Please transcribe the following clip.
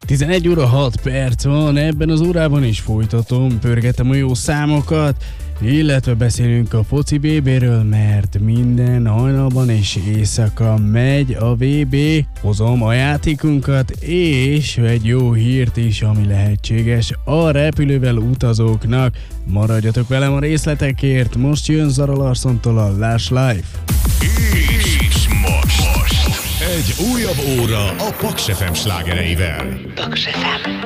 11 óra 6 perc van, ebben az órában is folytatom, pörgetem a jó számokat, illetve beszélünk a foci VB-ről, mert minden hajnalban és éjszaka megy a VB, hozom a játékunkat, és egy jó hírt is, ami lehetséges a repülővel utazóknak. Maradjatok velem a részletekért, most jön Zara Larsontól a Lush Life. És most egy újabb óra a Paks FM slágereivel. Paks FM.